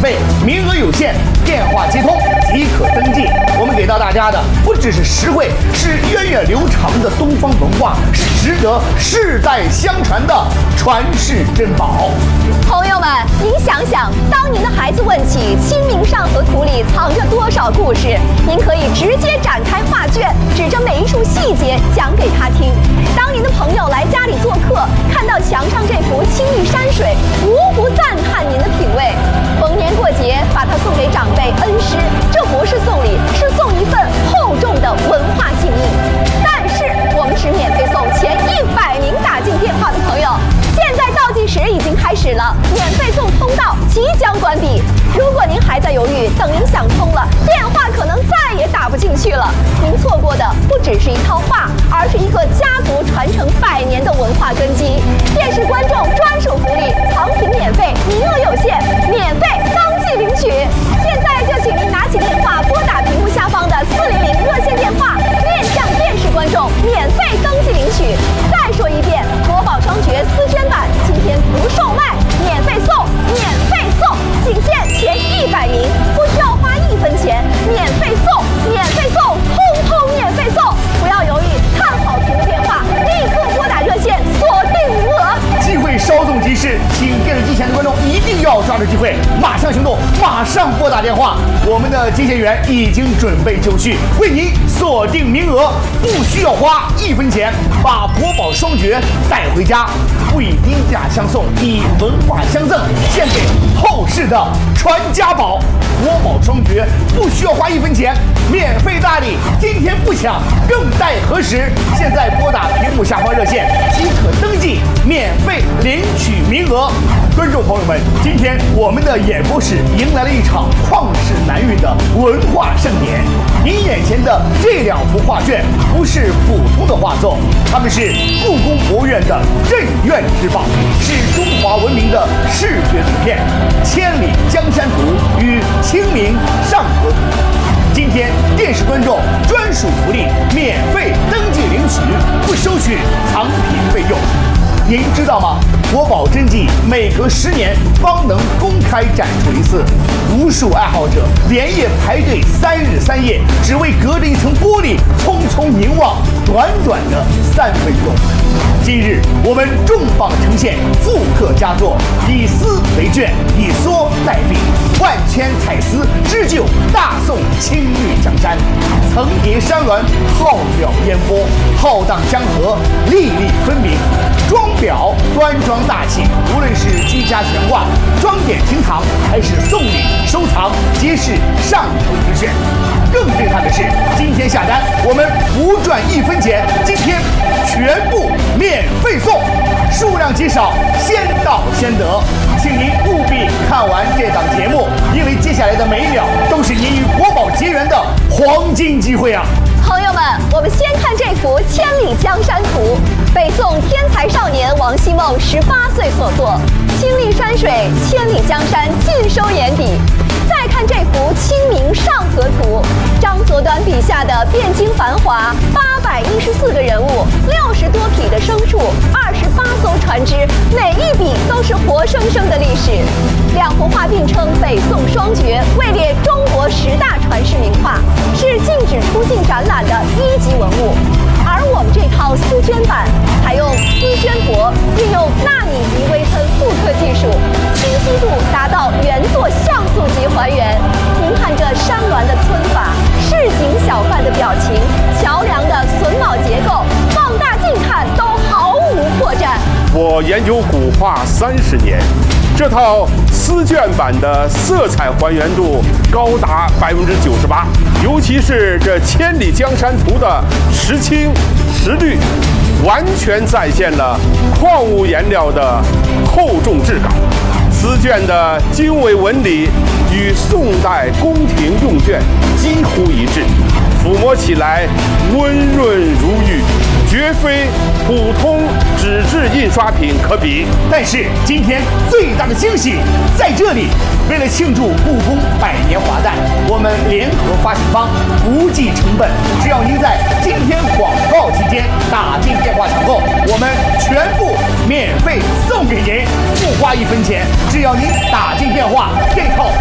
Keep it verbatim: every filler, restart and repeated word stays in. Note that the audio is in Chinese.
费，名额有限，电话接通即可登记。我们给到大家的不只是实惠，是源远流长的东方文化，是值得世代相传的传世珍宝。 朋友们，您想想，当您的孩子问起《清明上河图》里藏着多少故事，您可以直接展开画卷，指着每一处细节讲给他听。当您的朋友来家里做客，看到墙上这幅青绿山水，无不赞叹您的品味。逢年过节，把它送给长辈恩师，这不是送礼，是送一份厚重的文化敬意。但是我们只免费送前一百名打进电话的朋友。现在倒计时已经开始了，免费送通道即将关闭。如果您还在犹豫，等您想通了，电话可能再也打不进去了。您错过的不只是一套画，而是一个家族传承百年的文化根基。电视观众专属福利，藏品免费，名额有限，免费当即领取。现在就请您拿起电话，拨打屏幕下方的四零零热线电话，面向电视观众免费登记领取。再说一遍，国宝双绝丝绢版今天不售卖，免费送，免费送，仅限前一百名，不需要花一分钱，免费送，免费送，通通免费送。不要犹豫，看好屏幕电话，立刻拨打热线，锁定名额。 机会稍纵即逝，请电视机前的观众一定要抓住机会，马上行动，马上拨打电话。我们的接线员已经准备就绪，为您锁定名额，不需要花一分钱，把国宝双绝带回家，不以低价相送，以文化相赠，献给后世的传家宝。国宝双绝不需要花一分钱，免费大礼，今天不抢更待何时？现在拨打屏幕下方热线即可登记，免费领取名额。观众朋友们，今天我们的演播室迎来了一场旷世难遇的文化盛典。您眼前的这两幅画卷不是普通的画作，它们是故宫博物院的镇院之宝，是中华文明的视觉图片《千里江山图》与《清明上河图》。今天电视观众专属福利，免费登记领取，不收取藏品费用。您知道吗？国宝真迹每隔十年方能公开展出一次，无数爱好者连夜排队三日三夜，只为隔着一层玻璃匆匆凝望短短的三分钟。今日我们重磅呈现复刻佳作，以丝为卷，以梭代笔，万千彩丝织就大宋青绿江山，层叠山峦，浩渺烟波，浩荡江河，粒粒分明。装裱端庄大气，无论是居家悬挂、装点厅堂，还是送礼收藏，皆是上乘之选。更震撼的是，今天下单我们不赚一分钱，今天全部免费送，数量极少，先到先得。请您务必看完这档节目，因为接下来的每一秒都是您与国宝结缘的黄金机会啊！ 朋友们，我们先看这幅《千里江山图》，北宋天才少年王希孟十八岁所作，青绿山水，千里江山尽收眼底。再看这幅《清明上河图》，张择端笔下的汴京繁华，八百一十四个人物，六十多匹的牲畜，二十八艘船只，每一笔都是活生生的历史。两幅画并称北宋双绝，位列中国十大传世名画，是禁止出境展览的一级文物。而我们这套丝绢版采用丝绢帛，运用纳米级微喷复刻技术，清晰度达到原作像素级还原。您看这山峦的皴法，市井小贩的表情，桥梁的榫卯结构，放大镜看都毫无破绽。 我研究古画三十年，这套丝绢版的色彩还原度高达百分之九十八，尤其是这《千里江山图》的实青实绿，完全再现了矿物颜料的厚重质感。丝绢的经纬纹理与宋代宫廷用绢几乎一致，抚摸起来温润如玉，绝非普通纸质印刷品可比。 但是今天最大的惊喜在这里，为了庆祝故宫百年华诞，我们联合发行方不计成本，只要您在今天广告期间打进电话抢购，我们全部免费送给您，不花一分钱，只要您打进电话，这套